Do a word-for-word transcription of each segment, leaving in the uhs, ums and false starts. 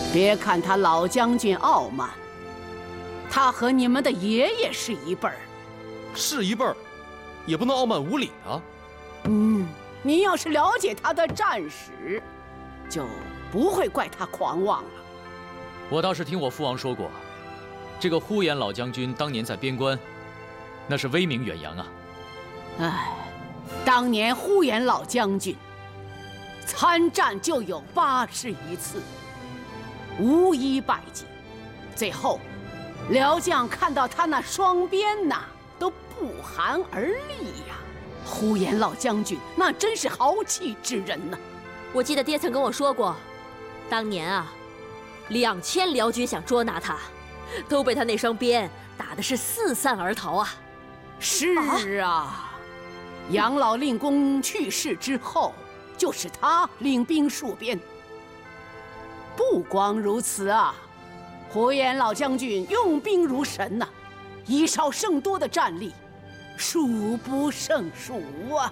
别看他老将军傲慢，他和你们的爷爷是一辈儿。 是一辈儿，也不能傲慢无礼啊。 嗯，你要是了解他的战史，就不会怪他狂妄了。 我倒是听我父王说过，这个呼延老将军当年在边关，那是威名远扬啊。 唉，当年呼延老将军参战就有八十余次，无一败绩。最后，辽将看到他那双鞭呐，都不寒而栗呀。呼延老将军那真是豪气之人呐！ 我记得爹曾跟我说过，当年啊，两千辽军想捉拿他，都被他那双鞭打的是四散而逃啊！ 是啊，杨老令公去世之后，就是他领兵戍边。不光如此啊，呼延老将军用兵如神呐、啊，以少胜多的战力，数不胜数啊！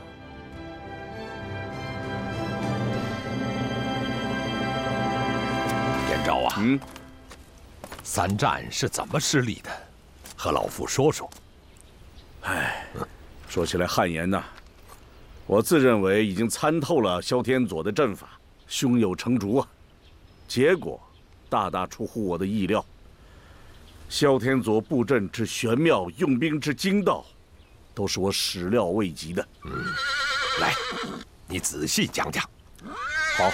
燕昭啊， 嗯， 三战是怎么失利的？和老夫说说。 唉，说起来汗颜呐，我自认为已经参透了萧天佐的阵法，胸有成竹啊，结果大大出乎我的意料。萧天佐布阵之玄妙，用兵之精到，都是我始料未及的。 嗯，来，你仔细讲讲。 好。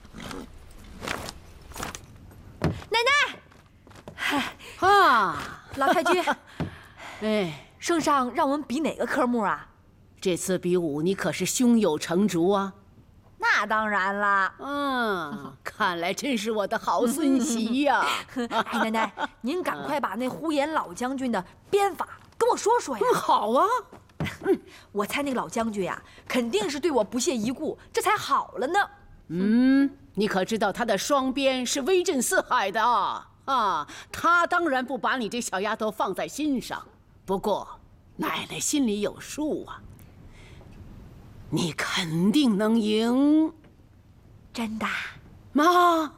奶奶， 嗨啊， 老太君， 哎， 圣上让我们比哪个科目啊？ 这次比武你可是胸有成竹啊！ 那当然啦。 嗯，看来真是我的好孙媳呀！ 哎，奶奶，您赶快把那呼延老将军的鞭法跟我说说呀。 好啊。 我猜那个老将军呀、啊，肯定是对我不屑一顾，这才好了呢。 嗯，你可知道他的双鞭是威震四海的啊！啊，他当然不把你这小丫头放在心上。不过，奶奶心里有数啊。你肯定能赢。 真的？ 妈，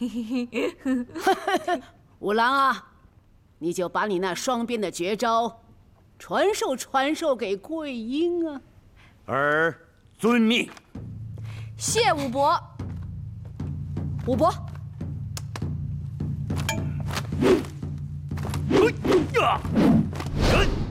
五郎啊，你就把你那双鞭的绝招传授传授给桂英啊。 儿遵命。 谢武伯。武伯。 呀！